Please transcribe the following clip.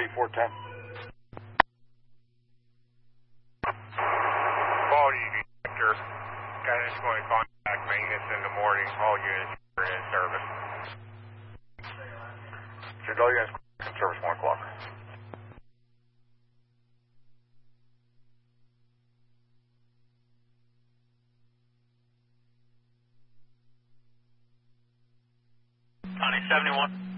410. Quality Vector. Guidance going to contact maintenance in the morning. All units are in service. All units in service 1 o'clock. County 71.